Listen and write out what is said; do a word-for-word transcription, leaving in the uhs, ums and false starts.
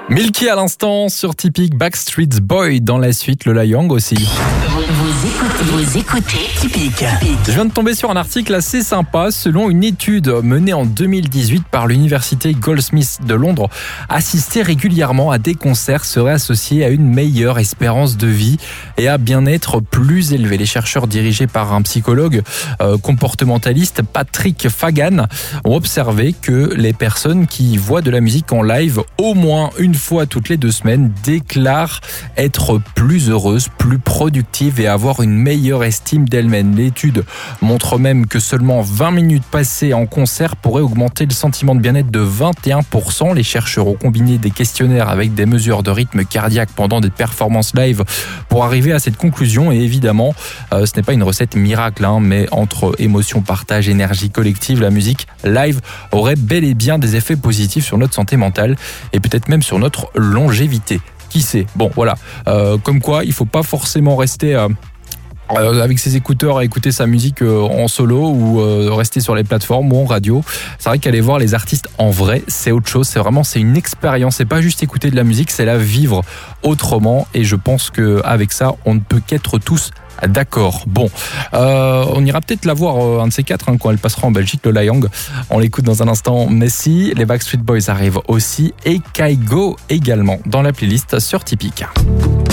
Milky à l'instant sur Typique, Backstreet Boy dans la suite, Lola Young aussi. Vous écoutez, vous écoutez Typique. Je viens de tomber sur un article assez sympa. Selon une étude menée en deux mille dix-huit par l'université Goldsmiths de Londres, assister régulièrement à des concerts serait associé à une meilleure espérance de vie et à bien-être plus élevé. Les chercheurs dirigés par un psychologue euh, comportementaliste, Patrick Fagan, ont observé que les personnes qui voient de la musique en live au moins une fois toutes les deux semaines déclarent être plus heureuses, plus productives et avoir une meilleure estime d'elles-mêmes. L'étude montre même que seulement vingt minutes passées en concert pourraient augmenter le sentiment de bien-être de vingt et un pour cent. Les chercheurs ont combiné des questionnaires avec des mesures de rythme cardiaque pendant des performances live pour arriver à cette conclusion. Et évidemment, euh, ce n'est pas une recette miracle, hein, mais entre émotion, partage, énergie collective, la musique live aurait bel et bien des effets positifs sur notre santé mentale et peut-être même sur notre longévité. Qui sait ? Bon, voilà. Euh, comme quoi, il faut pas forcément rester euh, euh, avec ses écouteurs à écouter sa musique euh, en solo ou euh, rester sur les plateformes ou en radio. C'est vrai qu'aller voir les artistes en vrai, c'est autre chose. C'est vraiment, c'est une expérience. C'est pas juste écouter de la musique, c'est la vivre autrement. Et je pense qu'avec ça, on ne peut qu'être tous d'accord. Bon, euh, on ira peut-être la voir euh, un de ces quatre hein, quand elle passera en Belgique, Lola Young. On l'écoute dans un instant. Messi, les Backstreet Boys arrivent aussi et Kygo également dans la playlist sur Typique.